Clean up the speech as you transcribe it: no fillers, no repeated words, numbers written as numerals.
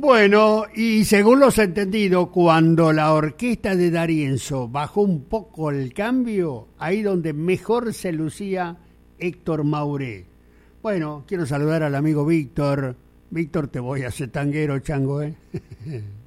Bueno, y según los entendidos, cuando la orquesta de D'Arienzo bajó un poco el cambio, ahí donde mejor se lucía Héctor Mauré. Bueno, quiero saludar al amigo Víctor. Víctor, te voy a hacer tanguero, chango, ¿eh?